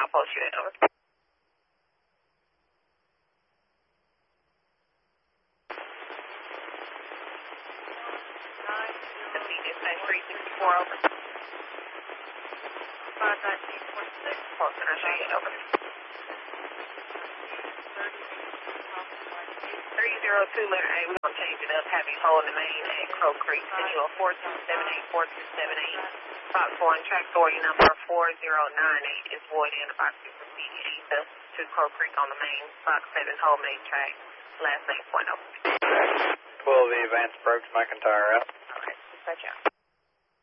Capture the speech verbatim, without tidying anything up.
I'll post you in. Over. Dispatch three sixty-four, over. five nineteen twenty-six. Call center, show you, over. three zero two, letter A, we're going to change it up, have you hold the main at Crow Creek. Send you a four two seven eight, four two seven eight. Box one, track authority number four zero nine eight is void in the box to proceed east to Crow Creek on the main. Box seven, hold main track. Last name point, over. twelve, the advance approach, McIntyre out. All right, dispatch out.